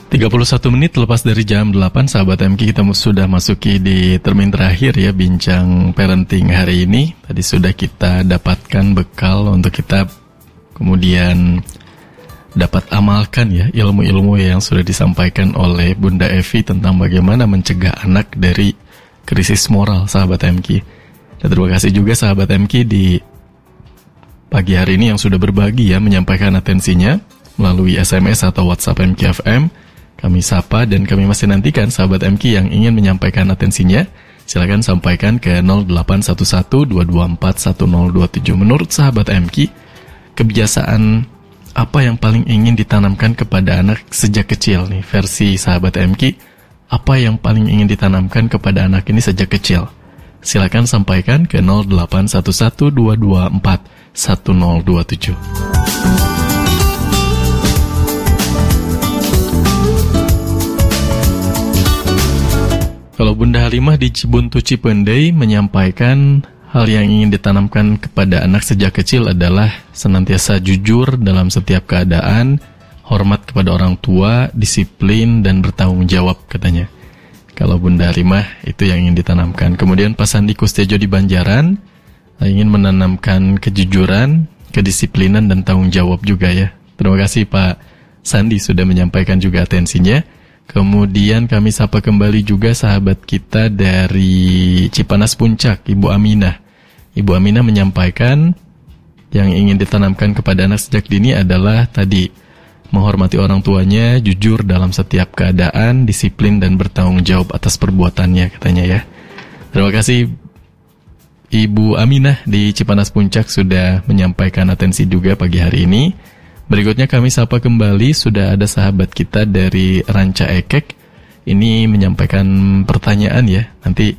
31 menit lepas dari jam 8, sahabat MK, kita sudah masuki di termin terakhir ya, bincang parenting hari ini. Tadi sudah kita dapatkan bekal untuk kita kemudian dapat amalkan ya ilmu-ilmu yang sudah disampaikan oleh Bunda Evi tentang bagaimana mencegah anak dari krisis moral, sahabat MK. Dan terima kasih juga sahabat MK di pagi hari ini yang sudah berbagi ya, menyampaikan atensinya melalui SMS atau WhatsApp MK FM. Kami sapa dan kami masih nantikan sahabat MK yang ingin menyampaikan atensinya. Silakan sampaikan ke 0811-224-1027. Menurut sahabat MK, kebiasaan apa yang paling ingin ditanamkan kepada anak sejak kecil nih? Versi sahabat MK, apa yang paling ingin ditanamkan kepada anak ini sejak kecil? Silakan sampaikan ke 0811-224-1027. Kalau Bunda Halimah di Cibuntu Cipendei menyampaikan hal yang ingin ditanamkan kepada anak sejak kecil adalah senantiasa jujur dalam setiap keadaan, hormat kepada orang tua, disiplin, dan bertanggung jawab katanya. Kalau Bunda Halimah itu yang ingin ditanamkan. Kemudian Pak Sandi Kustejo di Banjaran ingin menanamkan kejujuran, kedisiplinan, dan tanggung jawab juga ya. Terima kasih Pak Sandi sudah menyampaikan juga atensinya. Kemudian kami sapa kembali juga sahabat kita dari Cipanas Puncak, Ibu Aminah. Ibu Aminah menyampaikan yang ingin ditanamkan kepada anak sejak dini adalah tadi menghormati orang tuanya, jujur dalam setiap keadaan, disiplin dan bertanggung jawab atas perbuatannya katanya ya. Terima kasih Ibu Aminah di Cipanas Puncak sudah menyampaikan atensi juga pagi hari ini. Berikutnya kami sapa kembali, sudah ada sahabat kita dari Ranca Ekek. Ini menyampaikan pertanyaan ya. Nanti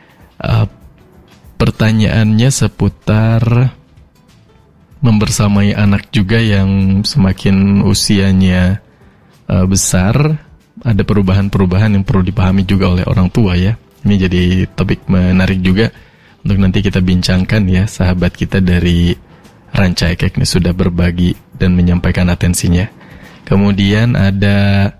pertanyaannya seputar membersamai anak juga yang semakin usianya besar. Ada perubahan-perubahan yang perlu dipahami juga oleh orang tua ya. Ini jadi topik menarik juga untuk nanti kita bincangkan ya. Sahabat kita dari Ranca Ekek ini sudah berbagi dan menyampaikan atensinya. Kemudian ada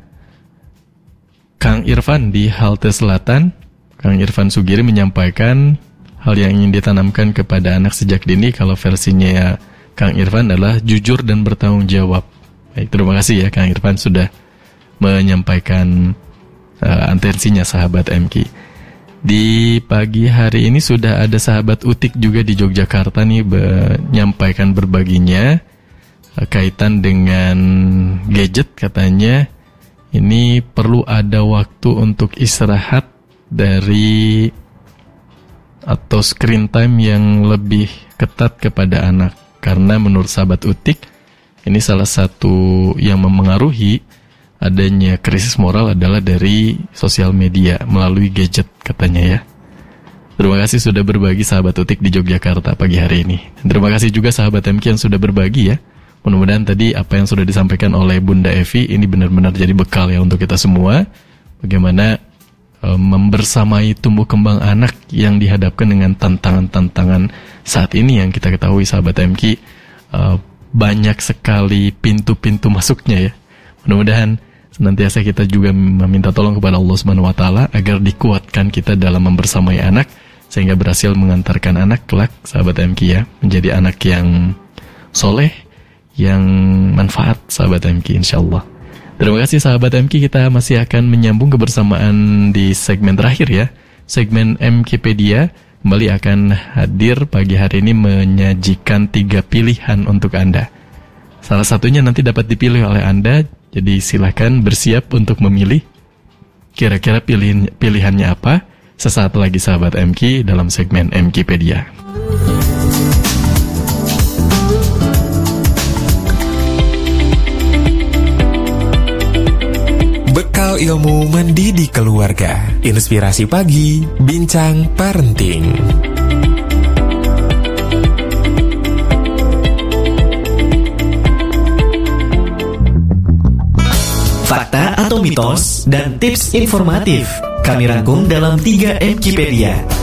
Kang Irfan di Halte Selatan. Kang Irfan Sugiri menyampaikan hal yang ingin ditanamkan kepada anak sejak dini. Kalau versinya ya, Kang Irfan adalah jujur dan bertanggung jawab. Baik, terima kasih ya Kang Irfan sudah menyampaikan atensinya sahabat MK. Di pagi hari ini sudah ada sahabat Utik juga di Yogyakarta nih menyampaikan berbaginya kaitan dengan gadget katanya. Ini perlu ada waktu untuk istirahat dari atau screen time yang lebih ketat kepada anak. Karena menurut sahabat Utik, ini salah satu yang memengaruhi adanya krisis moral adalah dari sosial media melalui gadget katanya ya. Terima kasih sudah berbagi sahabat Utik di Yogyakarta pagi hari ini. Dan terima kasih juga sahabat MK yang sudah berbagi ya. Mudah-mudahan tadi apa yang sudah disampaikan oleh Bunda Evi ini benar-benar jadi bekal ya untuk kita semua. Bagaimana membersamai tumbuh kembang anak yang dihadapkan dengan tantangan-tantangan saat ini yang kita ketahui sahabat MK banyak sekali pintu-pintu masuknya ya. Mudah-mudahan senantiasa kita juga meminta tolong kepada Allah Subhanahu wa taala agar dikuatkan kita dalam membersamai anak sehingga berhasil mengantarkan anak kelak sahabat MK ya menjadi anak yang soleh, yang manfaat sahabat MK insyaallah. Terima kasih sahabat MK, kita masih akan menyambung kebersamaan di segmen terakhir ya. Segmen MKpedia kembali akan hadir pagi hari ini menyajikan 3 pilihan untuk Anda. Salah satunya nanti dapat dipilih oleh Anda. Jadi silakan bersiap untuk memilih kira-kira pilihannya apa. Sesaat lagi sahabat MK dalam segmen MKpedia. Bekal ilmu mendidik keluarga. Inspirasi pagi, bincang parenting. Fakta atau mitos dan tips informatif kami rangkum dalam 3 MKpedia.